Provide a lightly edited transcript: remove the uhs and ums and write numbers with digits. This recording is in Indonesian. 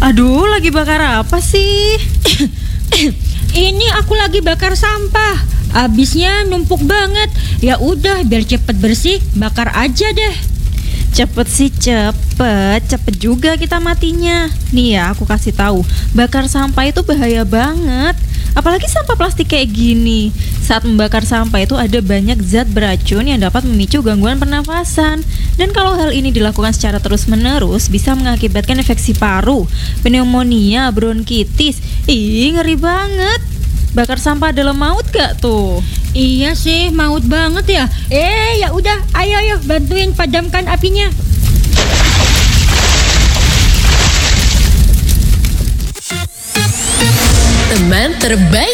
Aduh, lagi bakar apa sih? Ini aku lagi bakar sampah. Abisnya numpuk banget. Ya udah, biar cepet bersih, bakar aja deh. Cepet sih cepet juga kita matinya. Nih ya, aku kasih tahu, bakar sampah itu bahaya banget. Apalagi sampah plastik kayak gini. Saat membakar sampah itu ada banyak zat beracun yang dapat memicu gangguan pernafasan. Dan kalau hal ini dilakukan secara terus-menerus bisa mengakibatkan infeksi paru, pneumonia, bronkitis. Ih, ngeri banget. Bakar sampah adalah maut gak tuh? Iya sih, maut banget ya. Ya udah, ayo bantuin padamkan apinya. Teman terbaik